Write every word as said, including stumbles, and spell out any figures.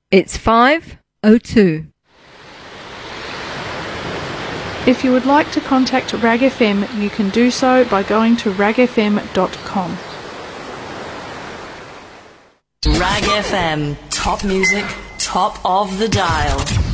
It's five oh two. If you would like to contact Rag F M, you can do so by going to rag f m dot com. Rag F M, top music, top of the dial.